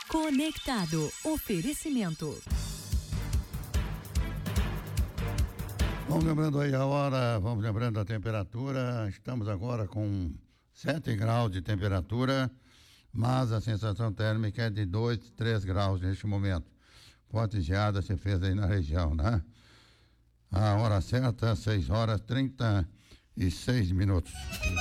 Conectado. Oferecimento. Vamos lembrando aí a hora, vamos lembrando a temperatura. Estamos agora com 7 graus de temperatura, mas a sensação térmica é de 2, 3 graus neste momento. Forte geada se fez aí na região, né? A hora certa, 6h36.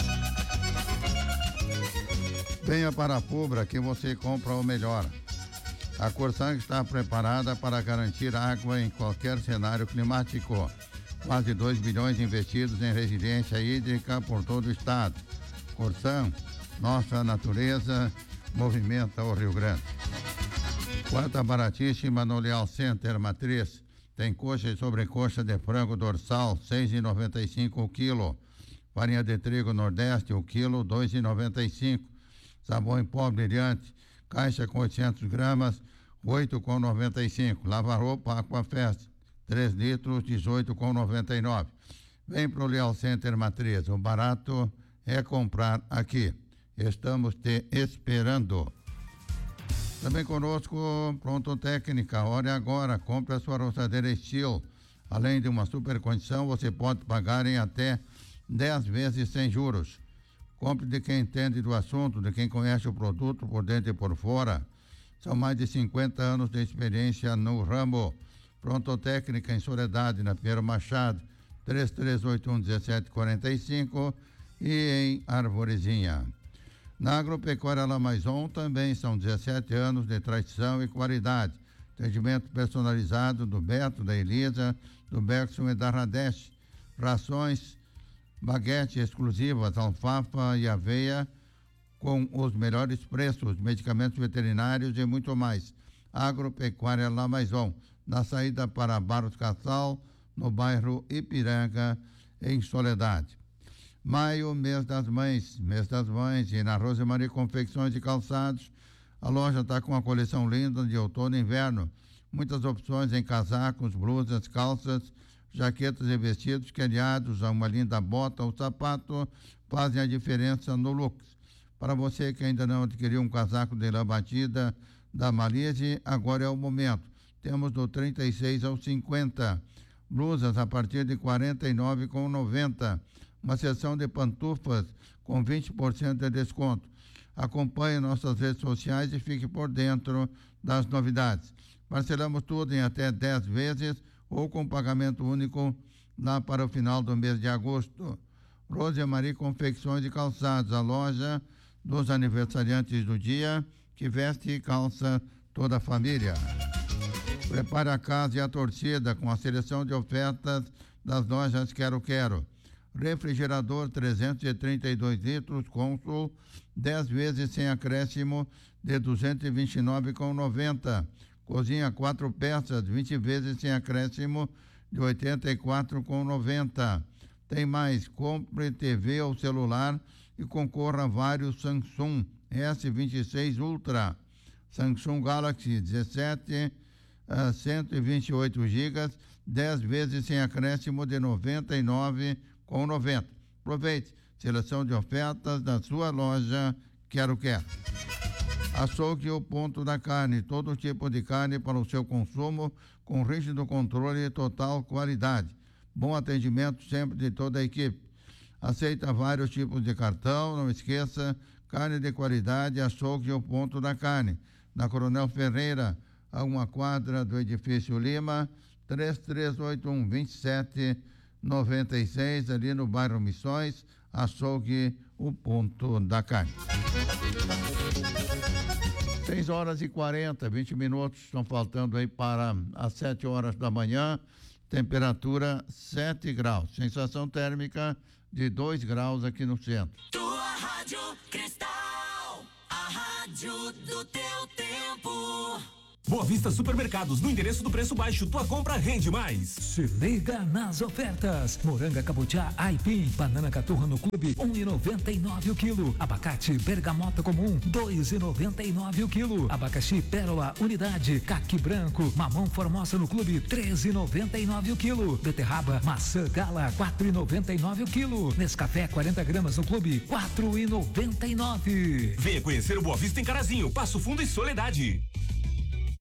Venha para a Fubra que você compra o melhor. A Corsã está preparada para garantir água em qualquer cenário climático. Quase 2 bilhões investidos em residência hídrica por todo o estado. Corsã, nossa natureza movimenta o Rio Grande. Quarta baratíssima no Leal Center Matriz. Tem coxa e sobrecoxa de frango dorsal, R$ 6,95 o quilo. Farinha de trigo Nordeste, o quilo, R$ 2,95. Sabão em pó brilhante, caixa com 800 gramas, R$ 8,95. Lava-roupa Aquafest, 3 litros, R$ 18,99. Vem pro Leal Center Matriz. O barato é comprar aqui. Estamos te esperando. Também conosco, Pronto Técnica. Hora agora, compre a sua roçadeira Steel. Além de uma super condição, você pode pagar em até 10 vezes sem juros. Compre de quem entende do assunto, de quem conhece o produto por dentro e por fora. São mais de 50 anos de experiência no ramo. Pronto Técnica em Soledade, na Pinheiro Machado, 3381-1745 e em Arvorezinha. Na Agropecuária La Maison também são 17 anos de tradição e qualidade. Atendimento personalizado do Beto, da Elisa, do Bergson e da Radeste. Rações, baguete exclusivas, alfafa e aveia com os melhores preços, medicamentos veterinários e muito mais. Agropecuária La Maison, na saída para Barros Cassal, no bairro Ipiranga, em Soledade. Maio, mês das mães, e na Rosemarie Confecções de Calçados, a loja está com uma coleção linda de outono e inverno. Muitas opções em casacos, blusas, calças, jaquetas e vestidos que, aliados a uma linda bota ou sapato, fazem a diferença no look. Para você que ainda não adquiriu um casaco de lã batida da Malise, agora é o momento. Temos do 36 ao 50. Blusas a partir de R$ 49,90. Uma seção de pantufas com 20% de desconto. Acompanhe nossas redes sociais e fique por dentro das novidades. Parcelamos tudo em até 10 vezes ou com pagamento único lá para o final do mês de agosto. Rosemarie Confecções de Calçados, a loja dos aniversariantes do dia, que veste e calça toda a família. Prepare a casa e a torcida com a seleção de ofertas das lojas Quero Quero. Refrigerador 332 litros Consul, 10 vezes sem acréscimo de R$ 229,90. Cozinha 4 peças, 20 vezes sem acréscimo de R$ 84,90. Tem mais, compre TV ou celular e concorra a vários Samsung S26 Ultra, Samsung Galaxy 17 128 GB, 10 vezes sem acréscimo de R$ 99,90. Aproveite, seleção de ofertas da sua loja Quero Quero. Açougue o ponto da carne, todo tipo de carne para o seu consumo, com rígido controle e total qualidade. Bom atendimento sempre de toda a equipe. Aceita vários tipos de cartão, não esqueça, carne de qualidade, açougue o ponto da carne. Na Coronel Ferreira, a uma quadra do edifício Lima, 3381-2796, ali no bairro Missões, açougue o ponto da carne. 6h40, 20 minutos, estão faltando aí para as 7 horas da manhã, temperatura 7 graus, sensação térmica de 2 graus aqui no centro. Tua Rádio Cristal, a rádio do teu tempo. Boa Vista Supermercados, no endereço do preço baixo, tua compra rende mais. Se liga nas ofertas. Moranga cabotiá aipim, banana caturra no clube, 1,99 o quilo. Abacate bergamota comum, 2,99 o quilo. Abacaxi pérola unidade, caqui branco, mamão formosa no clube, 13,99 o quilo. Beterraba maçã gala, 4,99 o quilo. Nescafé 40 gramas no clube, 4,99. Venha conhecer o Boa Vista em Carazinho, Passo Fundo e Soledade.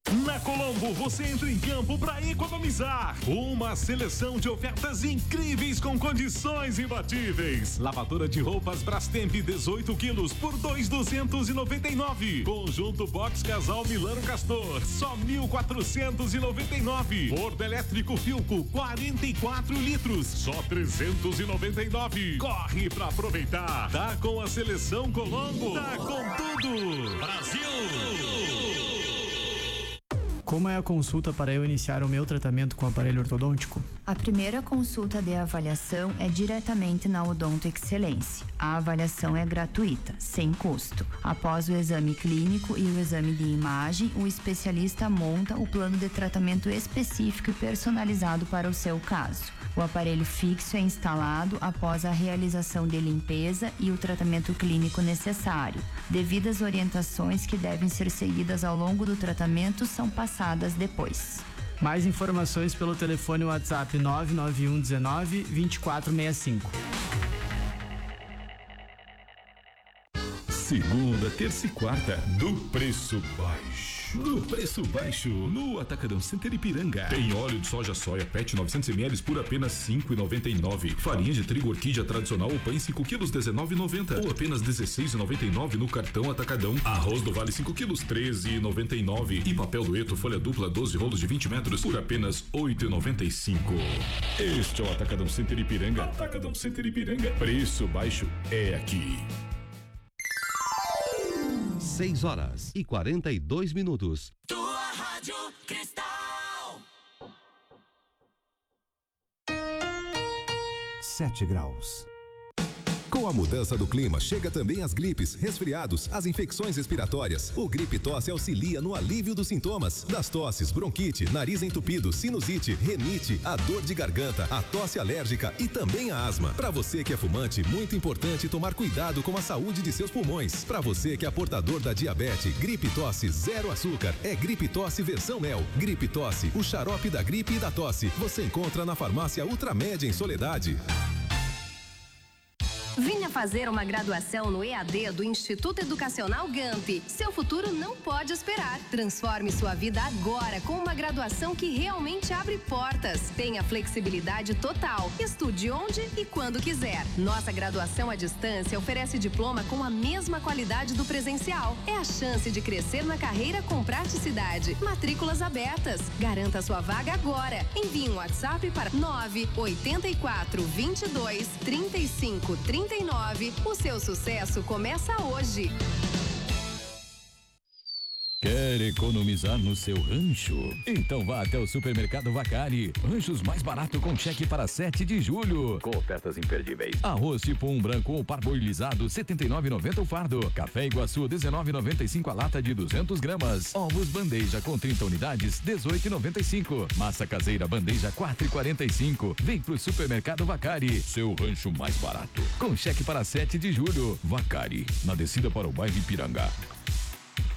Na Colombo, você entra em campo para economizar. Uma seleção de ofertas incríveis com condições imbatíveis. Lavadora de roupas Brastemp 18 quilos por 2.299. Conjunto box casal Milano Castor, só 1.499. Forno elétrico Filco 44 litros, só 399. Corre para aproveitar. Tá com a seleção Colombo. Tá com tudo. Brasil! Como é a consulta para eu iniciar o meu tratamento com aparelho ortodôntico? A primeira consulta de avaliação é diretamente na Odonto Excelência. A avaliação é gratuita, sem custo. Após o exame clínico e o exame de imagem, o especialista monta o plano de tratamento específico e personalizado para o seu caso. O aparelho fixo é instalado após a realização de limpeza e o tratamento clínico necessário. Devidas orientações que devem ser seguidas ao longo do tratamento são passadas depois. Mais informações pelo telefone WhatsApp 991 19 2465. Segunda, terça e quarta, do preço baixo. Do preço baixo, no Atacadão Center Ipiranga. Tem óleo de soja PET 900 ml por apenas R$5,99. Farinha de trigo orquídea tradicional ou pães 5 quilos R$19,90 ou apenas R$16,99 no cartão Atacadão. Arroz do Vale 5 quilos R$13,99 e papel dueto folha dupla 12 rolos de 20 metros por apenas R$8,95. Este é o Atacadão Center Ipiranga. Atacadão Center Ipiranga. Preço baixo é aqui. 6h42. Tua Rádio Cristal. 7 graus. Com a mudança do clima, chega também as gripes, resfriados, as infecções respiratórias. O Gripe Tosse auxilia no alívio dos sintomas das tosses, bronquite, nariz entupido, sinusite, renite, a dor de garganta, a tosse alérgica e também a asma. Para você que é fumante, muito importante tomar cuidado com a saúde de seus pulmões. Para você que é portador da diabetes, Gripe Tosse zero açúcar é Gripe Tosse versão mel. Gripe Tosse, o xarope da gripe e da tosse. Você encontra na farmácia Ultramédia em Soledade. Venha fazer uma graduação no EAD do Instituto Educacional GAMP. Seu futuro não pode esperar. Transforme sua vida agora com uma graduação que realmente abre portas. Tenha flexibilidade total. Estude onde e quando quiser. Nossa graduação à distância oferece diploma com a mesma qualidade do presencial. É a chance de crescer na carreira com praticidade. Matrículas abertas. Garanta sua vaga agora. Envie um WhatsApp para 984 22 35 39. O seu sucesso começa hoje. Quer economizar no seu rancho? Então vá até o Supermercado Vacari. Ranchos mais barato com cheque para 7 de julho. Com ofertas imperdíveis. Arroz tipo 1 branco ou parboilizado, R$ 79,90 o fardo. Café Iguaçu, R$ 19,95 a lata de 200 gramas. Ovos bandeja com 30 unidades, R$ 18,95. Massa caseira bandeja, R$ 4,45. Vem pro Supermercado Vacari. Seu rancho mais barato. Com cheque para 7 de julho. Vacari, na descida para o bairro Ipiranga.